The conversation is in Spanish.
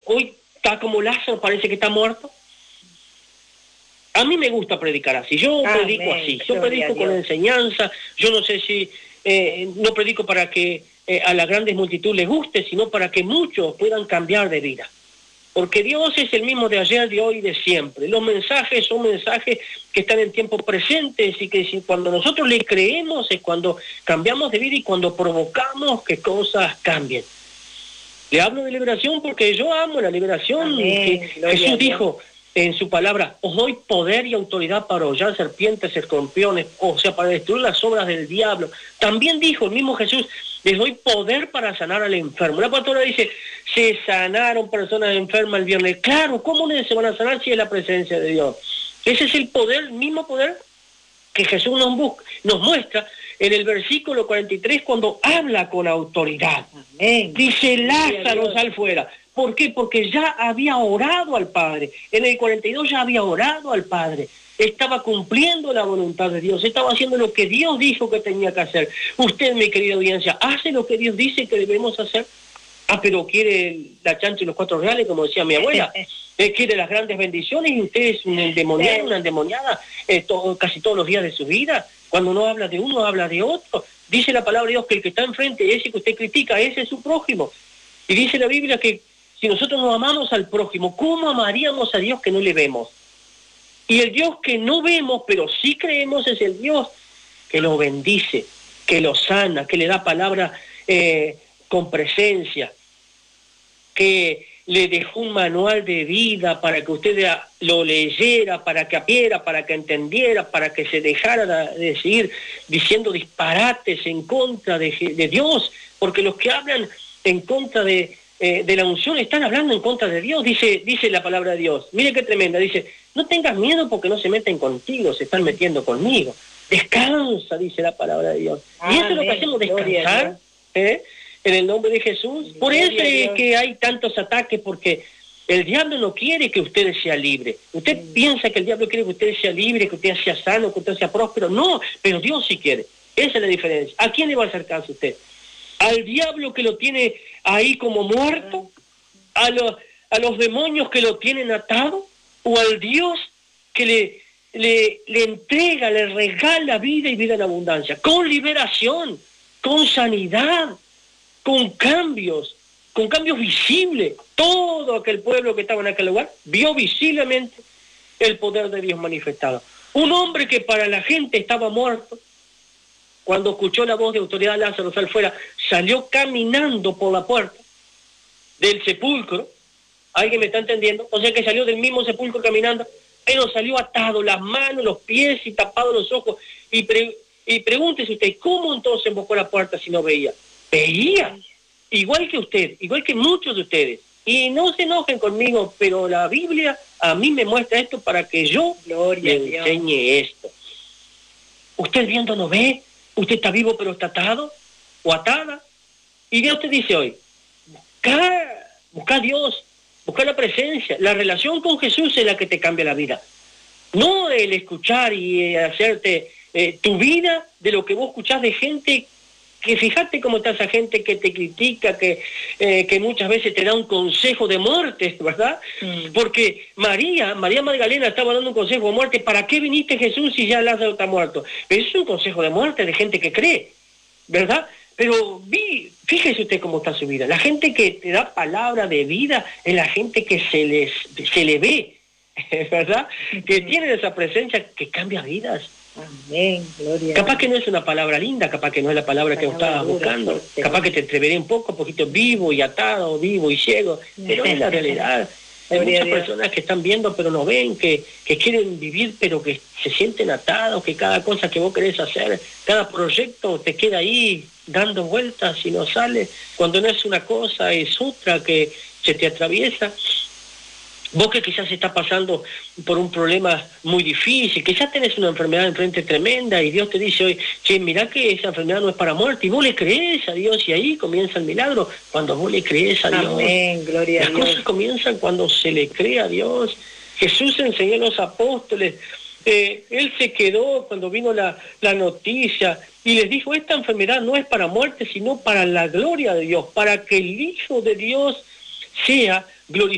hoy está como Lázaro, parece que está muerto. A mí me gusta predicar así, yo predico así, yo predico con enseñanza, yo no sé si, no predico para que a la grandes multitud les guste, sino para que muchos puedan cambiar de vida. Porque Dios es el mismo de ayer, de hoy y de siempre. Los mensajes son mensajes que están en tiempos presentes y que cuando nosotros le creemos es cuando cambiamos de vida y cuando provocamos que cosas cambien. Le hablo de liberación porque yo amo la liberación. Jesús dijo en su palabra, os doy poder y autoridad para hollar serpientes, escorpiones, o sea, para destruir las obras del diablo. También dijo el mismo Jesús, les doy poder para sanar al enfermo. La pastora dice, se sanaron personas enfermas el viernes. Claro, ¿cómo se van a sanar si es la presencia de Dios? Ese es el poder, el mismo poder que Jesús nos muestra en el versículo 43 cuando habla con autoridad. Amén. Dice, Lázaro, sal fuera. ¿Por qué? Porque ya había orado al Padre. En el 42 ya había orado al Padre. Estaba cumpliendo la voluntad de Dios. Estaba haciendo lo que Dios dijo que tenía que hacer. Usted, mi querida audiencia, ¿hace lo que Dios dice que debemos hacer? Pero quiere la chancha y los 4 reales, como decía mi abuela. Quiere las grandes bendiciones y usted es un endemoniado, una endemoniada casi todos los días de su vida. Cuando no habla de uno, habla de otro. Dice la palabra de Dios que el que está enfrente, ese que usted critica, ese es su prójimo. Y dice la Biblia que si nosotros no amamos al prójimo, ¿cómo amaríamos a Dios que no le vemos? Y el Dios que no vemos, pero sí creemos, es el Dios que lo bendice, que lo sana, que le da palabra con presencia, que le dejó un manual de vida para que usted lo leyera, para que apiera, para que entendiera, para que se dejara de seguir diciendo disparates en contra de Dios, porque los que hablan en contra de la unción están hablando en contra de Dios, dice la palabra de Dios. Mire qué tremenda, dice, no tengas miedo porque no se meten contigo, se están metiendo conmigo. Descansa, dice la palabra de Dios. Amén. Y eso es lo que hacemos, descansar, en el nombre de Jesús. Por eso es que hay tantos ataques, porque el diablo no quiere que usted sea libre. Usted piensa que el diablo quiere que usted sea libre, que usted sea sano, que usted sea próspero. No, pero Dios sí quiere. Esa es la diferencia. ¿A quién le va a hacer caso usted? ¿Al diablo que lo tiene ahí como muerto? ¿A los demonios que lo tienen atado? ¿O al Dios que le entrega, le regala vida y vida en abundancia? Con liberación, con sanidad, con cambios visibles. Todo aquel pueblo que estaba en aquel lugar vio visiblemente el poder de Dios manifestado. Un hombre que para la gente estaba muerto, cuando escuchó la voz de autoridad, Lázaro, sal fuera, salió caminando por la puerta del sepulcro. ¿Alguien me está entendiendo? O sea que salió del mismo sepulcro caminando, pero salió atado las manos, los pies y tapado los ojos. Y pregúntese usted, ¿cómo entonces embocó la puerta si no veía? Veía, igual que usted, igual que muchos de ustedes. Y no se enojen conmigo, pero la Biblia a mí me muestra esto para que yo le enseñe esto. ¿Usted viendo no ve? ¿Usted está vivo pero está atado o atada? Y Dios te dice hoy, busca a Dios, busca la presencia. La relación con Jesús es la que te cambia la vida. No el escuchar y hacerte tu vida de lo que vos escuchás de gente que, fíjate cómo está esa gente que te critica, que muchas veces te da un consejo de muerte, ¿verdad? Porque María Magdalena estaba dando un consejo de muerte. ¿Para qué viniste, Jesús, si ya Lázaro está muerto? Pero es un consejo de muerte de gente que cree, ¿verdad? Pero fíjese usted cómo está su vida. La gente que te da palabra de vida es la gente que se le ve, ¿verdad? Que tiene esa presencia que cambia vidas. Amén, gloria. Capaz que no es una palabra linda, capaz que no es la palabra que estabas buscando, fuerte. Capaz que te entreveré un poquito vivo y atado, vivo y ciego, pero es la realidad. Hay muchas personas que están viendo pero no ven, que quieren vivir pero que se sienten atados, que cada cosa que vos querés hacer, cada proyecto te queda ahí dando vueltas y no sale, cuando no es una cosa es otra que se te atraviesa. Vos que quizás estás pasando por un problema muy difícil, quizás tenés una enfermedad enfrente tremenda y Dios te dice hoy, che, mirá que esa enfermedad no es para muerte, y vos le crees a Dios y ahí comienza el milagro, cuando vos le crees a Dios. Amén, gloria a Dios. Las cosas comienzan cuando se le cree a Dios. Jesús enseñó a los apóstoles, Él se quedó cuando vino la noticia y les dijo, esta enfermedad no es para muerte, sino para la gloria de Dios, para que el Hijo de Dios sea glorificado